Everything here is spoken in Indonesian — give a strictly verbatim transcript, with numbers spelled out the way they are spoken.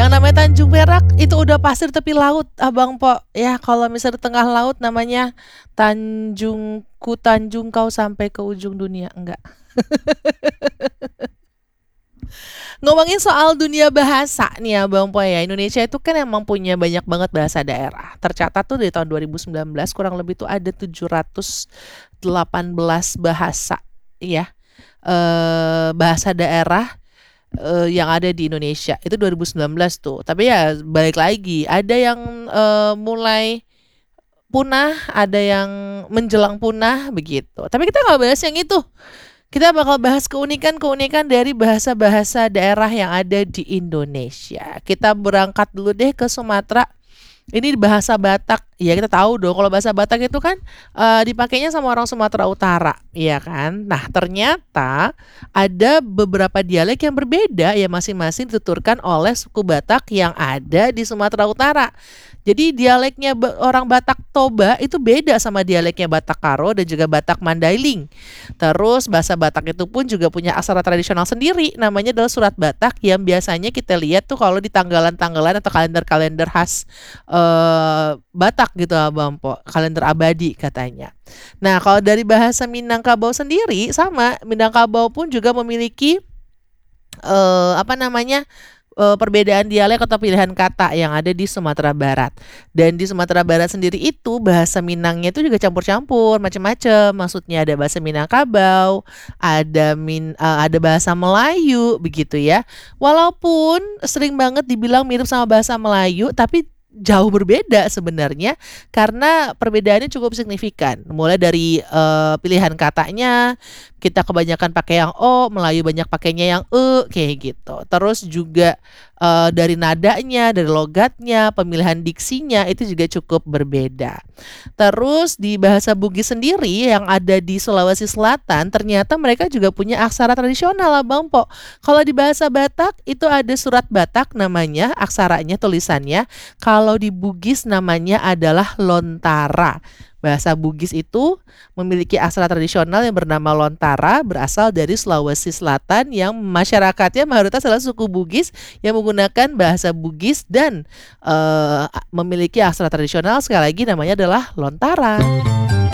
Yang namanya Tanjung Perak itu udah pasir tepi laut, Abang Po. Ya, kalau misal di tengah laut namanya Tanjungku Tanjung kau sampai ke ujung dunia. Enggak. Ngomongin soal dunia bahasa nih ya Bang Po ya. Indonesia itu kan emang punya banyak banget bahasa daerah. Tercatat tuh dari tahun dua ribu sembilan belas kurang lebih tuh ada tujuh ratus delapan belas bahasa ya. Eh bahasa daerah eh, yang ada di Indonesia. Itu dua ribu sembilan belas tuh. Tapi ya balik lagi, ada yang eh, mulai punah, ada yang menjelang punah begitu. Tapi kita nggak bahas yang itu. Kita bakal bahas keunikan-keunikan dari bahasa-bahasa daerah yang ada di Indonesia. Kita berangkat dulu deh ke Sumatera. Ini bahasa Batak. Ya kita tahu dong kalau bahasa Batak itu kan eh, dipakainya sama orang Sumatera Utara, ya kan? Nah, ternyata ada beberapa dialek yang berbeda ya masing-masing dituturkan oleh suku Batak yang ada di Sumatera Utara. Jadi dialeknya ba- orang Batak Toba itu beda sama dialeknya Batak Karo dan juga Batak Mandailing. Terus bahasa Batak itu pun juga punya aksara tradisional sendiri, namanya adalah surat Batak yang biasanya kita lihat tuh kalau di tanggalan-tanggalan atau kalender-kalender khas eh, Batak gitu Abang Po, kalender abadi katanya. Nah, kalau dari bahasa Minangkabau sendiri sama, Minangkabau pun juga memiliki eh, apa namanya eh, perbedaan dialek atau pilihan kata yang ada di Sumatera Barat. Dan di Sumatera Barat sendiri itu bahasa Minangnya itu juga campur-campur, macam-macam. Maksudnya ada bahasa Minangkabau, ada min eh, ada bahasa Melayu begitu ya. Walaupun sering banget dibilang mirip sama bahasa Melayu, tapi jauh berbeda sebenarnya karena perbedaannya cukup signifikan. Mulai dari eh, pilihan katanya, kita kebanyakan pakai yang o, Melayu banyak pakainya yang e, kayak gitu. Terus juga eh, dari nadanya, dari logatnya, pemilihan diksinya itu juga cukup berbeda. Terus di bahasa Bugis sendiri yang ada di Sulawesi Selatan, ternyata mereka juga punya aksara tradisional Abang Po. Kalau di bahasa Batak itu ada surat Batak namanya, aksaranya, tulisannya. Kalau di Bugis namanya adalah Lontara. Bahasa Bugis itu memiliki aksara tradisional yang bernama Lontara, berasal dari Sulawesi Selatan yang masyarakatnya mayoritas adalah suku Bugis yang menggunakan bahasa Bugis dan eh, memiliki aksara tradisional sekali lagi namanya adalah Lontara.